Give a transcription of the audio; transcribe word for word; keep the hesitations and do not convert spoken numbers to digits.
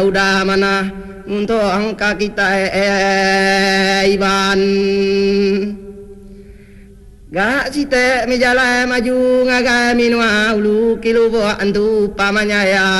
udah mana untuk angka kita Iban gak site mi jalan maju ngaga minua ulu kilu bo antu pamanya ya